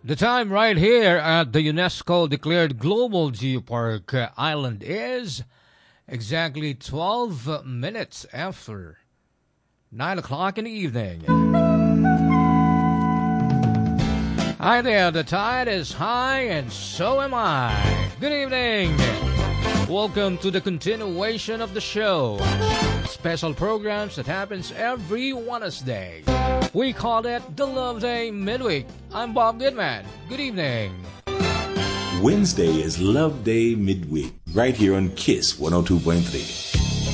The time right here at the UNESCO declared Global Geopark Island is exactly 12 minutes after 9 o'clock in the evening. Hi there, the tide is high and so am I. Good evening. Welcome to the continuation of the show. Special programs that happens every Wednesday. We call it the Love Day Midweek. I'm Bob Goodman. Good evening. Wednesday is Love Day Midweek, right here on KISS 102.3.